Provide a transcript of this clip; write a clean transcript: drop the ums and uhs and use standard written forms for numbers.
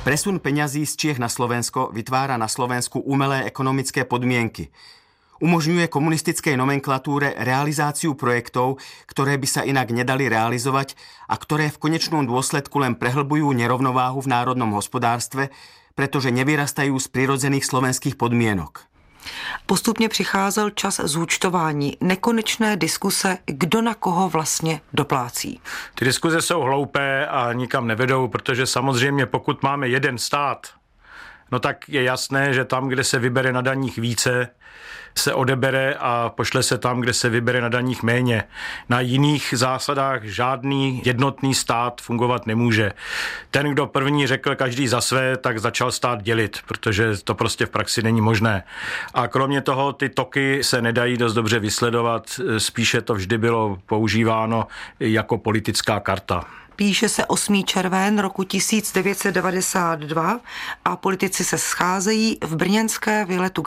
Presun peňazí z Čiech na Slovensko vytvára na Slovensku umelé ekonomické podmienky. Umožňuje komunistickej nomenklatúre realizáciu projektov, ktoré by sa inak nedali realizovať a ktoré v konečnom dôsledku len prehlbujú nerovnováhu v národnom hospodárstve, pretože nevyrastajú z prirodzených slovenských podmienok. Postupně přicházel čas zúčtování, nekonečné diskuse, kdo na koho vlastně doplácí. Ty diskuze jsou hloupé a nikam nevedou, protože samozřejmě pokud máme jeden stát, no tak je jasné, že tam, kde se vybere na daních více, se odebere a pošle se tam, kde se vybere na daních méně. Na jiných zásadách žádný jednotný stát fungovat nemůže. Ten, kdo první řekl každý za své, tak začal stát dělit, protože to prostě v praxi není možné. A kromě toho ty toky se nedají dost dobře vysledovat, spíše to vždy bylo používáno jako politická karta. Píše se 8. červen roku 1992 a politici se scházejí v brněnské vile